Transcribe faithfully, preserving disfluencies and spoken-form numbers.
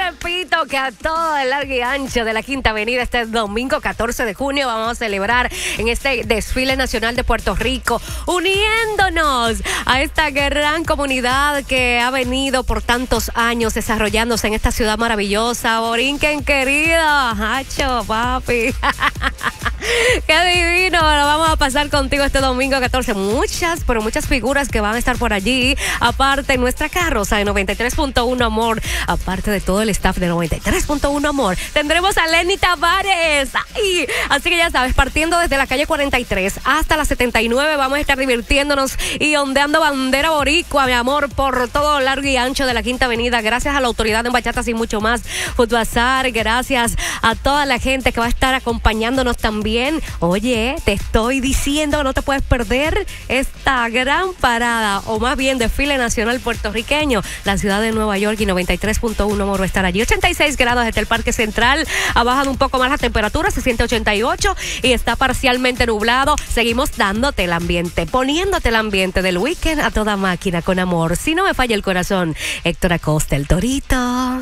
repito que a todo el largo y ancho de la Quinta Avenida este domingo catorce de junio vamos a celebrar en este desfile nacional de Puerto Rico, uniéndonos a esta gran comunidad que ha venido por tantos años desarrollándose en esta ciudad maravillosa. Borinquen querido, hacho, papi. Qué divino, lo vamos a pasar contigo este domingo catorce. Muchas, pero muchas figuras que van a estar por allí. Aparte, nuestra carroza de noventa y tres punto uno Amor. Aparte de todo el staff de noventa y tres punto uno Amor. Tendremos a Lenny Tavares. ¡Ay! Así que ya sabes, partiendo desde la calle cuarenta y tres hasta la setenta y nueve, vamos a estar divirtiéndonos y ondeando bandera boricua, mi amor, por todo largo y ancho de la Quinta Avenida. Gracias a la autoridad en bachatas y mucho más. Food Bazaar, gracias a toda la gente que va a estar acompañándonos también. Oye, te estoy diciendo que no te puedes perder esta gran parada, o más bien desfile nacional puertorriqueño. La ciudad de Nueva York y noventa y tres punto uno Amor va a estar allí. ochenta y seis grados desde el Parque Central. Ha bajado un poco más la temperatura, se siente ochenta y ocho y está parcialmente nublado. Seguimos dándote el ambiente, poniéndote el ambiente del weekend a toda máquina con amor. Si no me falla el corazón, Héctor Acosta, el Torito.